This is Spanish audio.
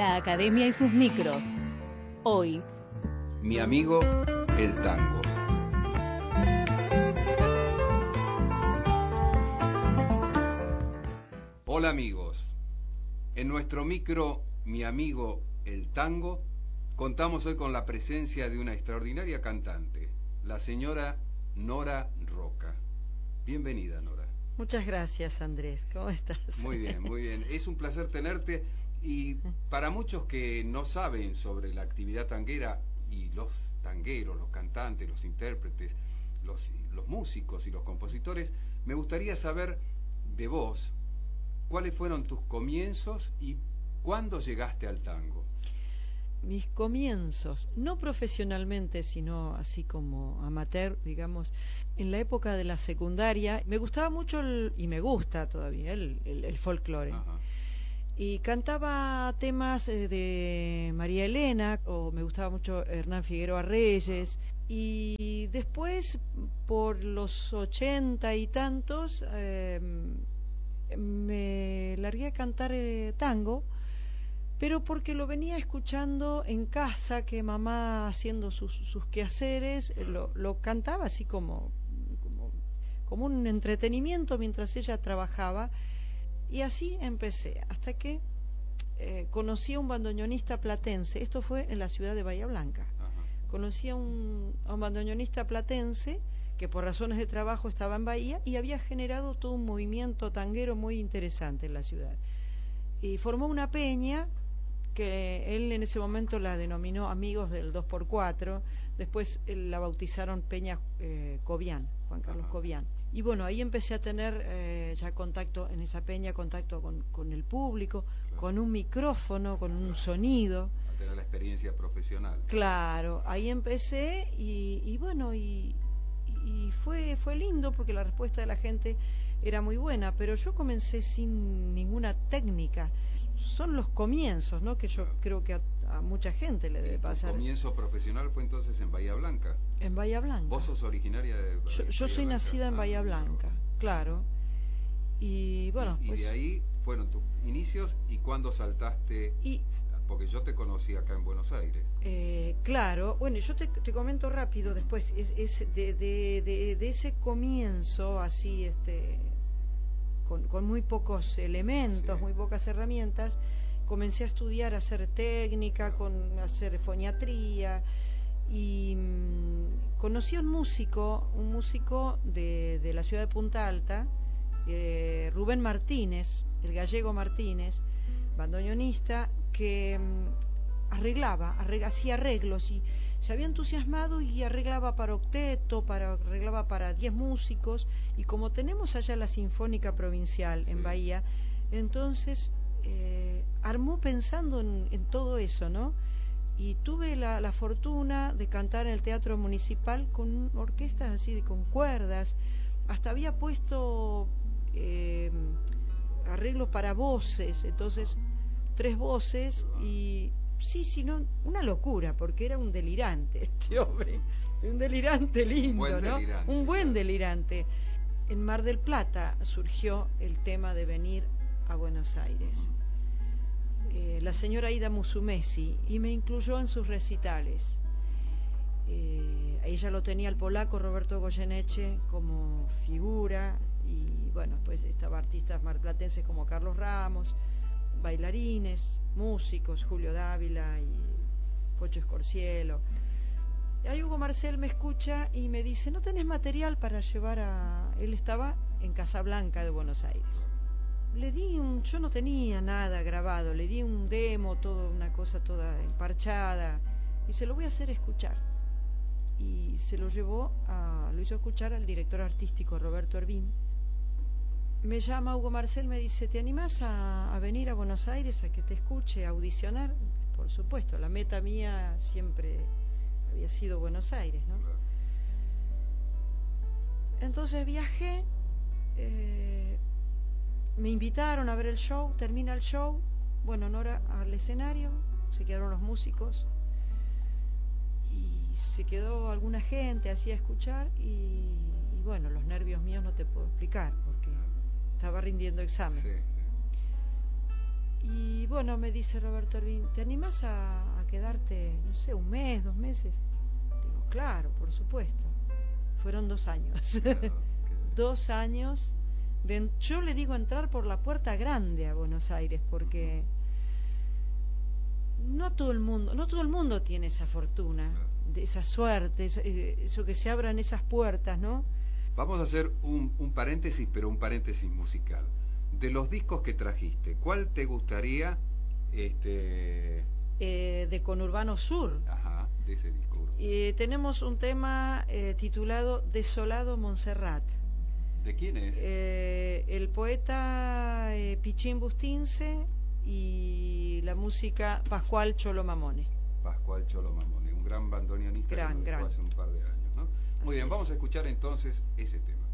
La Academia y sus micros. Hoy, mi amigo el tango. Hola amigos, en nuestro micro Mi amigo el tango contamos hoy con la presencia de una extraordinaria cantante, la señora Nora Roca. Bienvenida, Nora. Muchas gracias, Andrés. ¿Cómo estás? Muy bien, muy bien. Es un placer tenerte y para muchos que no saben sobre la actividad tanguera y los tangueros, los cantantes, los intérpretes, los músicos y los compositores, me gustaría saber de vos cuáles fueron tus comienzos y cuándo llegaste al tango. Mis comienzos, no profesionalmente, sino así como amateur, digamos, en la época de la secundaria, me gustaba mucho y me gusta todavía el folclore. Ajá. Y cantaba temas de María Elena, o me gustaba mucho Hernán Figueroa Reyes. Y después, por los 80 y tantos, me largué a cantar tango, pero porque lo venía escuchando en casa, que mamá haciendo sus quehaceres, lo cantaba así como un entretenimiento mientras ella trabajaba, y así empecé, hasta que conocí a un bandoneonista platense. Esto fue en la ciudad de Bahía Blanca. Conocí a un bandoneonista platense que por razones de trabajo estaba en Bahía y había generado todo un movimiento tanguero muy interesante en la ciudad, y formó una peña que él en ese momento la denominó Amigos del 2x4, después la bautizaron Peña Cobian, Juan Carlos Cobian. Y bueno, ahí empecé a tener ya contacto en esa peña, contacto con el público, claro, con un micrófono, con un sonido. A tener la experiencia profesional. Claro, ahí empecé y bueno, y fue lindo porque la respuesta de la gente era muy buena, pero yo comencé sin ninguna técnica. Son los comienzos, ¿no? Que yo creo que a mucha gente le debe pasar. ¿Tu comienzo profesional fue entonces en Bahía Blanca? En Bahía Blanca. ¿Vos sos originaria de Bahía Blanca? Yo soy nacida en Bahía Blanca, claro. Y bueno, y pues, de ahí fueron tus inicios. ¿Y cuándo saltaste? Porque yo te conocí acá en Buenos Aires. Claro, bueno, yo te comento rápido después. De ese comienzo así, con muy pocos elementos, sí, muy pocas herramientas, comencé a estudiar, a hacer técnica, a hacer foniatría, y conocí a un músico de la ciudad de Punta Alta, Rubén Martínez, el gallego Martínez, bandoneonista, que hacía arreglos y se había entusiasmado y arreglaba para octeto, arreglaba para 10 músicos, y como tenemos allá la Sinfónica Provincial en Bahía, entonces armó pensando en todo eso, ¿no? Y tuve la fortuna de cantar en el Teatro Municipal con orquestas así, con cuerdas, hasta había puesto arreglos para voces, entonces 3 voces, y sí, no, una locura, porque era un delirante este hombre, un delirante lindo, ¿no? Un buen delirante. En Mar del Plata surgió el tema de venir a Buenos Aires. La señora Ida Musumeci, y me incluyó en sus recitales. Ella lo tenía el polaco Roberto Goyeneche como figura, y bueno, pues estaba artistas marplatenses como Carlos Ramos, bailarines, músicos, Julio Dávila y Pocho Escorcielo. Ahí Hugo Marcel me escucha y me dice: ¿no tenés material para llevar a...? Él estaba en Casablanca de Buenos Aires. Le di yo no tenía nada grabado, le di un demo, una cosa toda emparchada, y se lo voy a hacer escuchar. Y se lo lo hizo escuchar al director artístico Roberto Ervín. Me llama Hugo Marcel, me dice: ¿te animás a venir a Buenos Aires a que te escuche, a audicionar? Por supuesto, la meta mía siempre había sido Buenos Aires, ¿no? Entonces viajé, me invitaron a ver el show, termina el show, bueno, Nora al escenario, se quedaron los músicos y se quedó alguna gente así a escuchar, y bueno, los nervios míos no te puedo explicar porque estaba rindiendo examen. Sí. Y bueno, bueno, me dice Roberto Ervin, ¿te animás a quedarte, no sé, un mes, 2 meses? Digo, claro, por supuesto. Fueron 2 años. Claro, 2 años. Yo le digo entrar por la puerta grande a Buenos Aires, porque no todo el mundo tiene esa fortuna, esa suerte, eso que se abran esas puertas, ¿no? Vamos a hacer un paréntesis, pero un paréntesis musical. De los discos que trajiste, ¿cuál te gustaría de Conurbano Sur? Ajá, de ese disco. Tenemos un tema titulado Desolado Montserrat. ¿De quién es? El poeta Pichín Bustince y la música Pascual Cholo Mamone. Pascual Cholo Mamone, un gran bandoneonista que nos dejó hace un par de años, ¿no? Muy bien, vamos a escuchar entonces ese tema.